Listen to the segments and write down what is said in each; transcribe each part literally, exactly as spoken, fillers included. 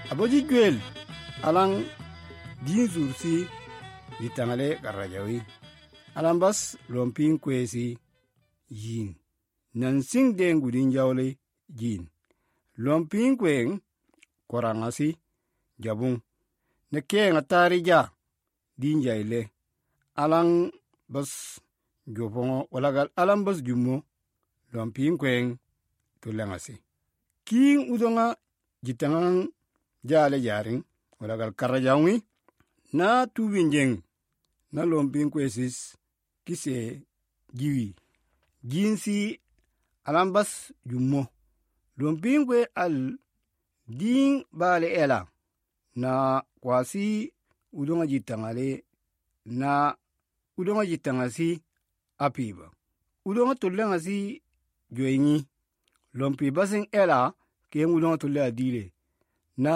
aboji gwel alang din sursi ditangale karajawi alang bas lompin kwesi yin nan sing den gudin jawle yin lompin kwen korangasi jabung ne kenga tarija din jaile alang bas jopongo walagal alang bas jumo lompin kwen tulangasi king udonga jitangan jale jaring walagal karajawi na tuwinjeng na lompin kwesis kise jiwi jinsi alambas jummo lompin kwe al din bale ela na kwasi udonga jitangale na udonga jitangasi apiba udonga tulangasi joyni lompi basing ela ke udonga tulle adile na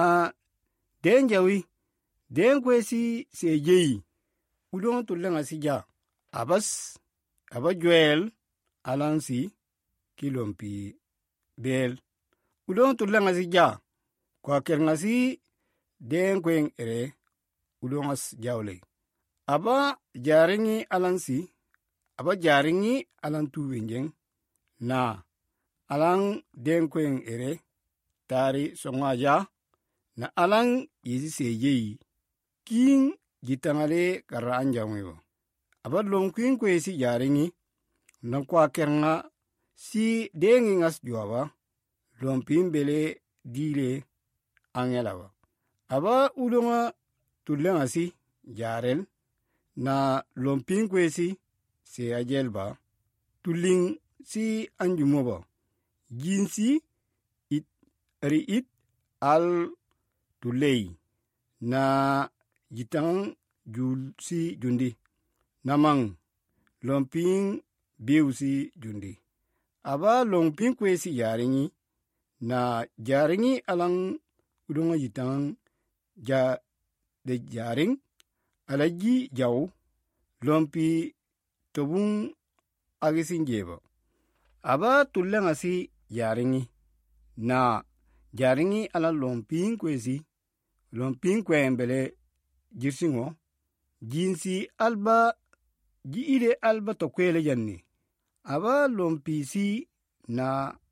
denjawi den kwesi sejeyi udonga tulangasi ja abas abajwel alansi kilompi bel udonga tulangasi ja kwa kerngasi den kwen ere udongas jawle aba jaringi alansi aba jaringi alan tuwenjeng na alang den kwen ere tari songaja na alang yisi sejeyi king jitangale kara anjangwewo aba lomkwin kwesi jaringi na kwa kernga si dengi ngas juaba lompin bele dile angelawa aba udonga tulengasi jarel na lompin kwesi se ajelba tuling si anjumoba jinsi it riit al tulei na jitang jul si jundi namang lompin biu si jundi aba lompin kwesi jaringi na jaringi alang udonga jitang ja de jaring alaji jaw lompi tobun agisin jeba aba tulangasi jaringi na jaringi ala lompin kwesi lompin kwembele jirsingo jinsi alba ji ile alba to kwele janni aba lompi si na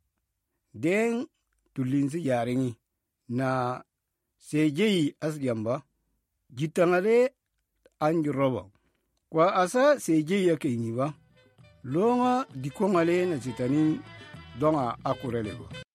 den tulinsi jaringi na sejeyi asjamba jitangale anjuroba kwa asa sejeyi akenyiba longa dikongale na sitanin donga akurelego